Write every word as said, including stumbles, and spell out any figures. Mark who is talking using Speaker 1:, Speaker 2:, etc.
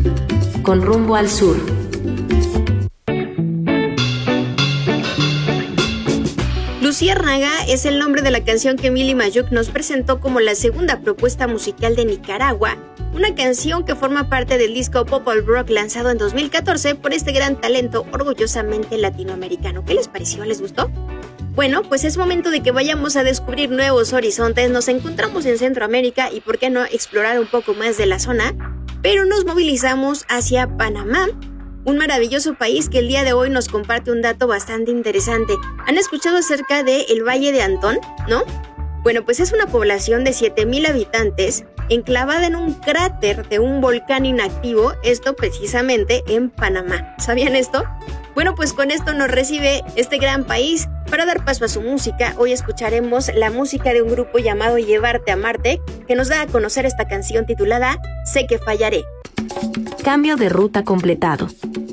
Speaker 1: Con rumbo al sur.
Speaker 2: Luciérnaga es el nombre de la canción que Mili Mayuk nos presentó como la segunda propuesta musical de Nicaragua, una canción que forma parte del disco Pop All Rock lanzado en dos mil catorce por este gran talento orgullosamente latinoamericano. ¿Qué les pareció? ¿Les gustó? Bueno, pues es momento de que vayamos a descubrir nuevos horizontes. Nos encontramos en Centroamérica y por qué no explorar un poco más de la zona, pero nos movilizamos hacia Panamá, un maravilloso país que el día de hoy nos comparte un dato bastante interesante. ¿Han escuchado acerca de el Valle de Antón? ¿No? Bueno, pues es una población de siete mil habitantes enclavada en un cráter de un volcán inactivo, esto precisamente en Panamá. ¿Sabían esto? Bueno, pues con esto nos recibe este gran país. Para dar paso a su música, hoy escucharemos la música de un grupo llamado Llevarte a Marte, que nos da a conocer esta canción titulada Sé que fallaré.
Speaker 1: Cambio de ruta completado.